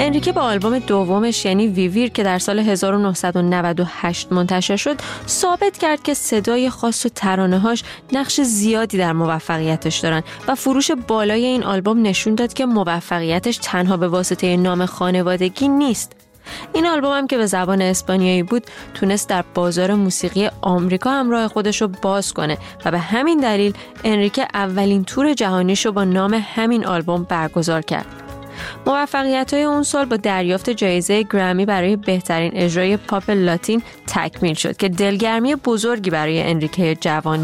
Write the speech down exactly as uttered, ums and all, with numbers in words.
انریکه با آلبوم دومش یعنی ویویر که در سال هزار و نهصد و نود و هشت منتشر شد ثابت کرد که صدای خاص و ترانه‌هاش نقش زیادی در موفقیتش دارن و فروش بالای این آلبوم نشون داد که موفقیتش تنها به واسطه نام خانوادگی نیست. این آلبوم هم که به زبان اسپانیایی بود تونست در بازار موسیقی آمریکا هم راه خودش رو باز کنه و به همین دلیل انریکه اولین تور جهانیش رو با نام همین آلبوم برگزار کرد. موفقیت‌های اون سال با دریافت جایزه گرمی برای بهترین اجرای پاپ لاتین تکمیل شد که دلگرمی بزرگی برای انریکه جوان